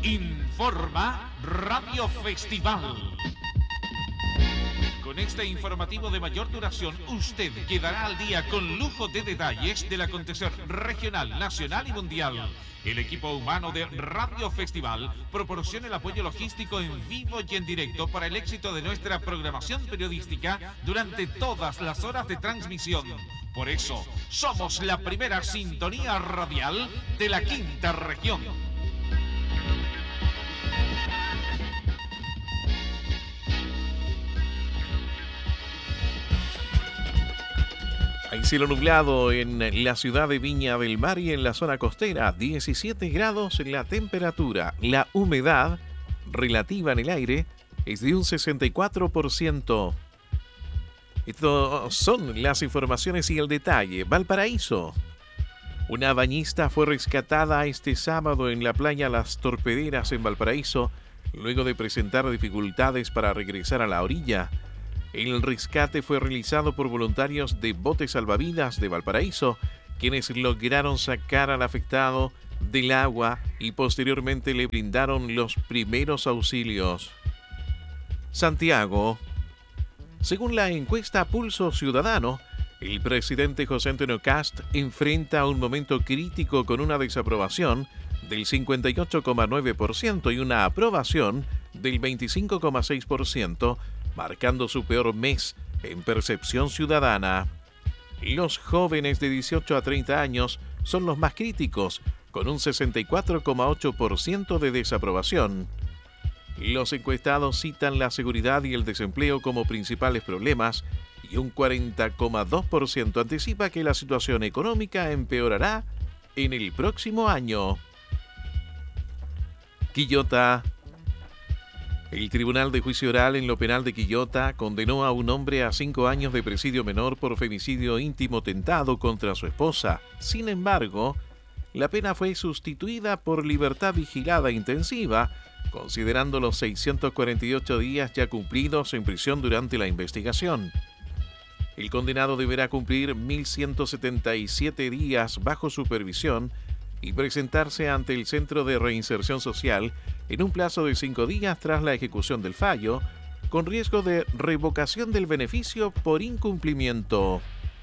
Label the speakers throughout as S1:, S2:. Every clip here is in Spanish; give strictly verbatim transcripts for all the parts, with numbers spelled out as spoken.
S1: Informa Radio Festival. Con este informativo de mayor duración, usted quedará al día con lujo de detalles del acontecer regional, nacional y mundial. El equipo humano de Radio Festival proporciona el apoyo logístico en vivo y en directo para el éxito de nuestra programación periodística durante todas las horas de transmisión. Por eso, somos la primera sintonía radial de la quinta región.
S2: Hay cielo nublado en la ciudad de Viña del Mar y en la zona costera, diecisiete grados la temperatura. La humedad relativa en el aire es de un sesenta y cuatro por ciento. Estas son las informaciones y el detalle. Valparaíso. Una bañista fue rescatada este sábado en la playa Las Torpederas en Valparaíso, luego de presentar dificultades para regresar a la orilla. El rescate fue realizado por voluntarios de Botes Salvavidas de Valparaíso, quienes lograron sacar al afectado del agua y posteriormente le brindaron los primeros auxilios. Santiago. Según la encuesta Pulso Ciudadano, el presidente José Antonio Kast enfrenta un momento crítico con una desaprobación del cincuenta y ocho coma nueve por ciento y una aprobación del veinticinco coma seis por ciento, marcando su peor mes en percepción ciudadana. Los jóvenes de dieciocho a treinta años son los más críticos, con un sesenta y cuatro coma ocho por ciento de desaprobación. Los encuestados citan la seguridad y el desempleo como principales problemas y un cuarenta coma dos por ciento anticipa que la situación económica empeorará en el próximo año. Quillota. El Tribunal de Juicio Oral en lo Penal de Quillota condenó a un hombre a cinco años de presidio menor por femicidio íntimo tentado contra su esposa. Sin embargo, la pena fue sustituida por libertad vigilada intensiva, considerando los seiscientos cuarenta y ocho días ya cumplidos en prisión durante la investigación. El condenado deberá cumplir mil ciento setenta y siete días bajo supervisión y presentarse ante el Centro de Reinserción Social en un plazo de cinco días tras la ejecución del fallo, con riesgo de revocación del beneficio por incumplimiento.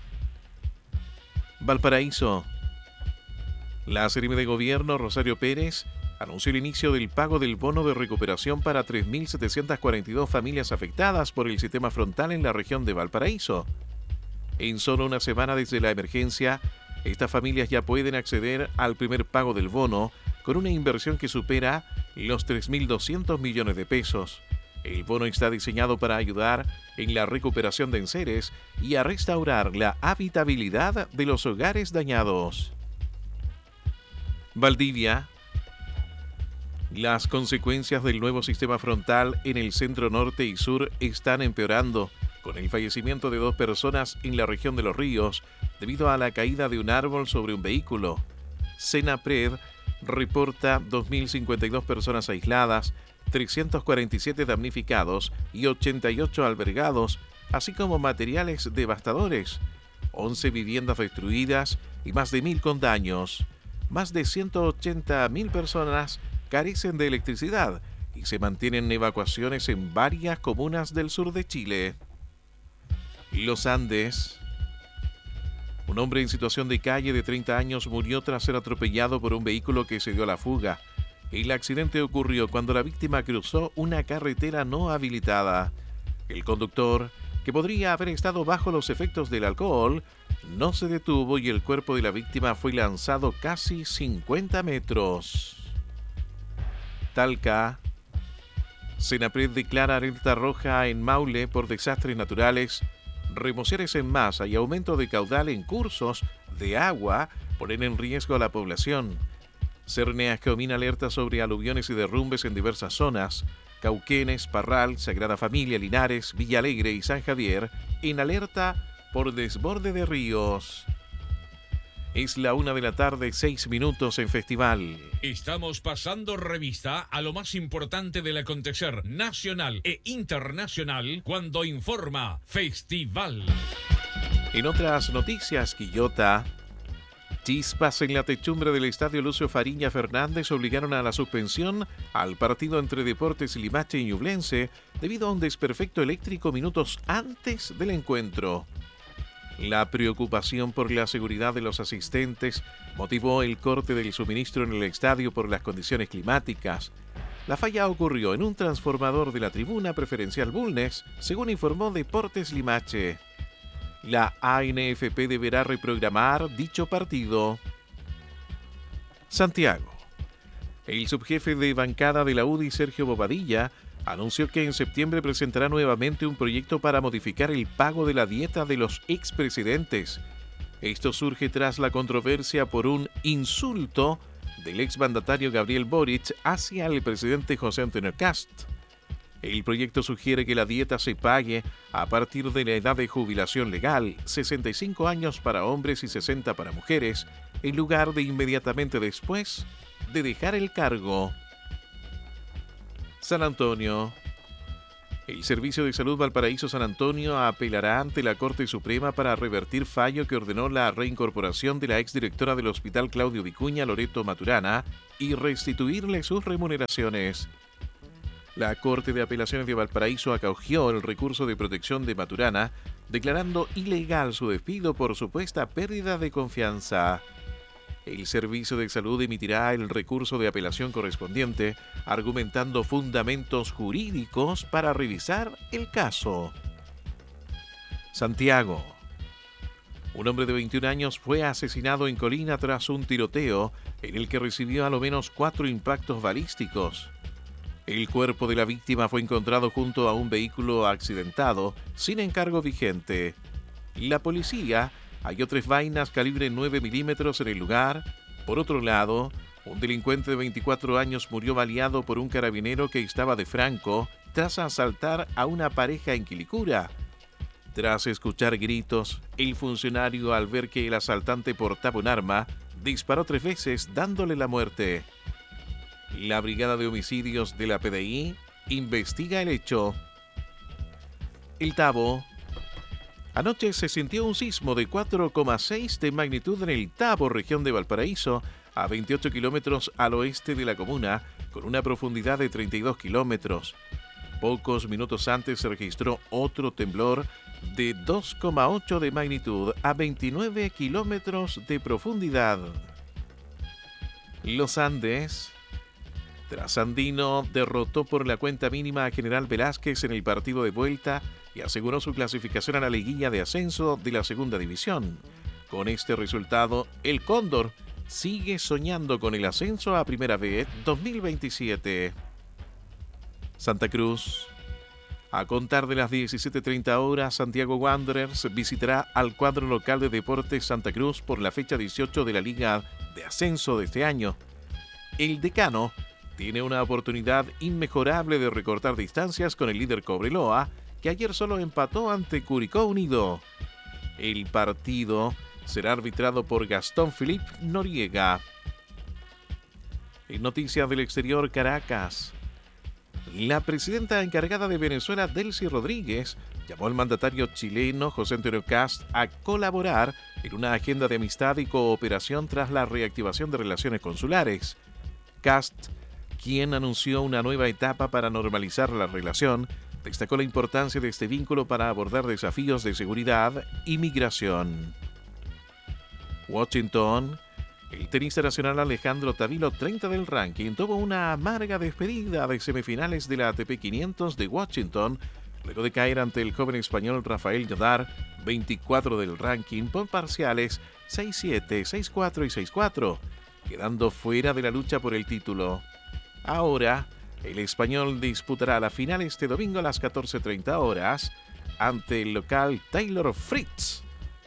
S2: Valparaíso. La Seremi de Gobierno, Rosario Pérez, anunció el inicio del pago del bono de recuperación para tres mil setecientas cuarenta y dos familias afectadas por el sistema frontal en la región de Valparaíso. En solo una semana desde la emergencia, estas familias ya pueden acceder al primer pago del bono con una inversión que supera los tres mil doscientos millones de pesos. El bono está diseñado para ayudar en la recuperación de enseres y a restaurar la habitabilidad de los hogares dañados. Valdivia. Las consecuencias del nuevo sistema frontal en el centro norte y sur están empeorando, con el fallecimiento de dos personas en la región de Los Ríos debido a la caída de un árbol sobre un vehículo. Senapred reporta dos mil cincuenta y dos personas aisladas, trescientos cuarenta y siete damnificados y ochenta y ocho albergados, así como materiales devastadores, once viviendas destruidas y más de mil con daños. Más de ciento ochenta mil personas carecen de electricidad y se mantienen evacuaciones en varias comunas del sur de Chile. Los Andes. Un hombre en situación de calle de treinta años murió tras ser atropellado por un vehículo que se dio a la fuga. El accidente ocurrió cuando la víctima cruzó una carretera no habilitada. El conductor, que podría haber estado bajo los efectos del alcohol, no se detuvo y el cuerpo de la víctima fue lanzado casi cincuenta metros. Talca. Senapred declara alerta roja en Maule por desastres naturales, remociones en masa y aumento de caudal en cursos de agua ponen en riesgo a la población. Cerneas Geomina alerta sobre aluviones y derrumbes en diversas zonas. Cauquenes, Parral, Sagrada Familia, Linares, Villa Alegre y San Javier en alerta por desborde de ríos. Es la una de la tarde, seis minutos en Festival.
S1: Estamos pasando revista a lo más importante del acontecer nacional e internacional cuando informa Festival.
S2: En otras noticias, Quillota. Chispas en la techumbre del estadio Lucio Fariña Fernández obligaron a la suspensión al partido entre Deportes Limache y Ñublense debido a un desperfecto eléctrico minutos antes del encuentro. La preocupación por la seguridad de los asistentes motivó el corte del suministro en el estadio por las condiciones climáticas. La falla ocurrió en un transformador de la tribuna preferencial Bulnes, según informó Deportes Limache. La A N F P deberá reprogramar dicho partido. Santiago. El subjefe de bancada de la U D I, Sergio Bobadilla, anunció que en septiembre presentará nuevamente un proyecto para modificar el pago de la dieta de los expresidentes. Esto surge tras la controversia por un insulto del exmandatario Gabriel Boric hacia el presidente José Antonio Kast. El proyecto sugiere que la dieta se pague a partir de la edad de jubilación legal, sesenta y cinco años para hombres y sesenta para mujeres, en lugar de inmediatamente después de dejar el cargo. San Antonio. El Servicio de Salud Valparaíso San Antonio apelará ante la Corte Suprema para revertir fallo que ordenó la reincorporación de la exdirectora del Hospital Claudio Vicuña, Loreto Maturana, y restituirle sus remuneraciones. La Corte de Apelaciones de Valparaíso acogió el recurso de protección de Maturana, declarando ilegal su despido por supuesta pérdida de confianza. El Servicio de Salud emitirá el recurso de apelación correspondiente, argumentando fundamentos jurídicos para revisar el caso. Santiago. Un hombre de veintiún años fue asesinado en Colina tras un tiroteo en el que recibió a lo menos cuatro impactos balísticos. El cuerpo de la víctima fue encontrado junto a un vehículo accidentado, sin encargo vigente. La policía halló tres vainas calibre nueve milímetros en el lugar. Por otro lado, un delincuente de veinticuatro años murió baleado por un carabinero que estaba de franco tras asaltar a una pareja en Quilicura. Tras escuchar gritos, el funcionario, al ver que el asaltante portaba un arma, disparó tres veces dándole la muerte. La Brigada de Homicidios de la P D I investiga el hecho. El Tabo. Anoche se sintió un sismo de cuatro coma seis de magnitud en el Tabo, región de Valparaíso, a veintiocho kilómetros al oeste de la comuna, con una profundidad de treinta y dos kilómetros. Pocos minutos antes se registró otro temblor de dos coma ocho de magnitud a veintinueve kilómetros de profundidad. Los Andes. Trasandino derrotó por la cuenta mínima a General Velázquez en el partido de vuelta y aseguró su clasificación a la liguilla de ascenso de la segunda división. Con este resultado, el Cóndor sigue soñando con el ascenso a Primera B dos mil veintisiete. Santa Cruz. A contar de las diecisiete treinta horas, Santiago Wanderers visitará al cuadro local de Deportes Santa Cruz por la fecha dieciocho de la Liga de Ascenso de este año. El decano tiene una oportunidad inmejorable de recortar distancias con el líder Cobreloa, que ayer solo empató ante Curicó Unido. El partido será arbitrado por Gastón Philippe Noriega. En noticias del exterior, Caracas. La presidenta encargada de Venezuela, Delcy Rodríguez, llamó al mandatario chileno José Antonio Kast a colaborar en una agenda de amistad y cooperación tras la reactivación de relaciones consulares. Kast, quien anunció una nueva etapa para normalizar la relación, destacó la importancia de este vínculo para abordar desafíos de seguridad y migración. Washington. El tenista nacional Alejandro Tavilo, treinta del ranking, tuvo una amarga despedida de semifinales de la A T P quinientos de Washington, luego de caer ante el joven español Rafael Nadal, veinticuatro del ranking, por parciales seis siete, seis cuatro y seis cuatro, quedando fuera de la lucha por el título. Ahora, el español disputará la final este domingo a las catorce treinta horas ante el local Taylor Fritz.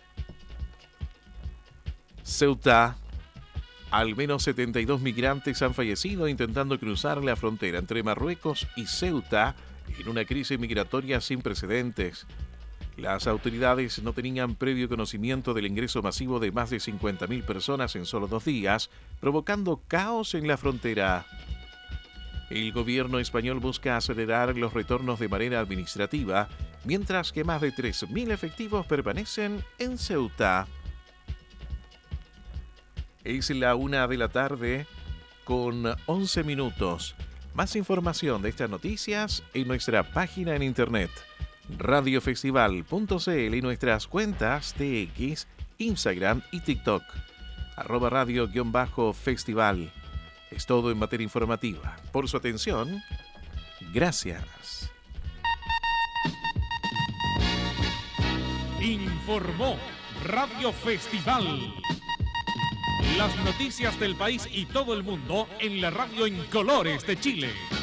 S2: Ceuta. Al menos setenta y dos migrantes han fallecido intentando cruzar la frontera entre Marruecos y Ceuta en una crisis migratoria sin precedentes. Las autoridades no tenían previo conocimiento del ingreso masivo de más de cincuenta mil personas en solo dos días, provocando caos en la frontera. El gobierno español busca acelerar los retornos de manera administrativa, mientras que más de tres mil efectivos permanecen en Ceuta. Es la una de la tarde con once minutos. Más información de estas noticias en nuestra página en internet radiofestival punto c l y nuestras cuentas de X, Instagram y TikTok. Arroba radio-festival. Es todo en materia informativa. Por su atención, gracias.
S1: Informó Radio Festival. Las noticias del país y todo el mundo en la radio en colores de Chile.